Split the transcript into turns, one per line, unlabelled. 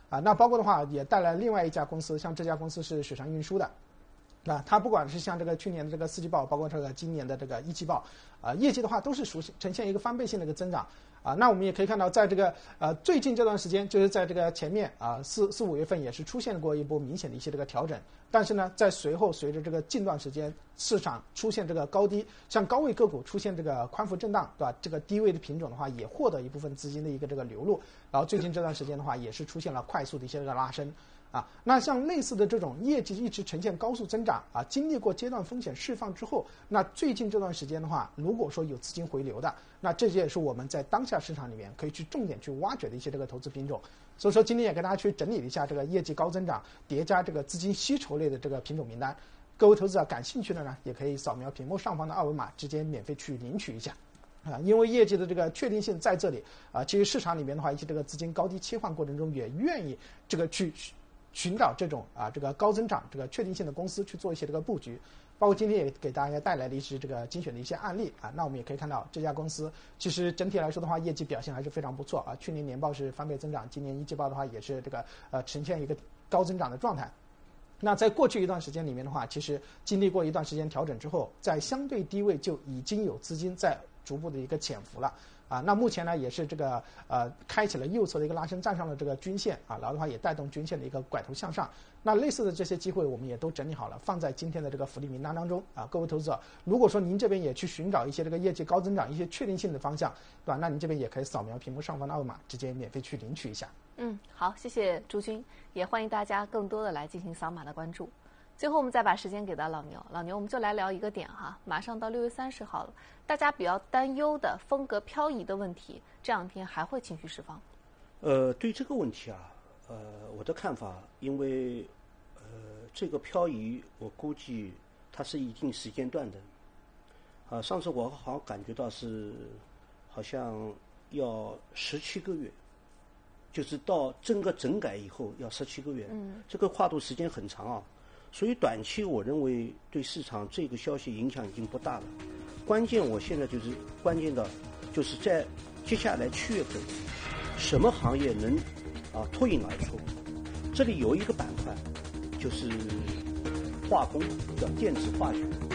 那包括的话也带来另外一家公司，像这家公司是水上运输的。它不管是像这个去年的这个四季报，包括这个今年的这个一季报，业绩的话都是呈现一个翻倍性的一个增长。那我们也可以看到，在这个最近这段时间，就是在这个前面4、5月份也是出现过一波明显的一些这个调整，但是呢，在随着这个近段时间市场出现这个高低，像高位个股出现这个宽幅震荡，对吧？这个低位的品种的话，也获得一部分资金的一个这个流入，然后最近这段时间的话，也是出现了快速的一些这个拉升。那像类似的这种业绩一直呈现高速增长经历过阶段风险释放之后，那最近这段时间的话，如果说有资金回流的，那这也是我们在当下市场里面可以去重点去挖掘的一些这个投资品种。所以说今天也给大家去整理了一下这个业绩高增长叠加这个资金吸筹类的这个品种名单。各位投资者感兴趣的呢，也可以扫描屏幕上方的二维码，直接免费去领取一下。因为业绩的这个确定性在这里其实市场里面的话，一些这个资金高低切换过程中也愿意这个去寻找这种这个高增长这个确定性的公司去做一些这个布局，包括今天也给大家带来了一些这个精选的一些案例那我们也可以看到这家公司其实整体来说的话，业绩表现还是非常不错去年年报是翻倍增长，今年一季报的话也是这个呈现一个高增长的状态。那在过去一段时间里面的话，其实经历过一段时间调整之后，在相对低位就已经有资金在逐步的一个潜伏了那目前呢也是这个开启了右侧的一个拉升，站上了这个均线然后的话也带动均线的一个拐头向上。那类似的这些机会我们也都整理好了，放在今天的这个福利名单当中各位投资者，如果说您这边也去寻找一些这个业绩高增长一些确定性的方向，对吧？那您这边也可以扫描屏幕上方的二维码，直接免费去领取一下。
好，谢谢朱军，也欢迎大家更多的来进行扫码的关注。最后我们再把时间给到老牛，我们就来聊一个点马上到6月30号了，大家比较担忧的风格漂移的问题，这2天还会情绪释放？
对这个问题我的看法，因为这个漂移我估计它是一定时间段的上次我好像感觉到是好像要17个月，就是到整个整改以后要17个月这个跨度时间很长所以短期我认为对市场这个消息影响已经不大了。关键我现在就是在接下来7月份什么行业能脱颖而出。这里有一个板块就是化工，叫电子化学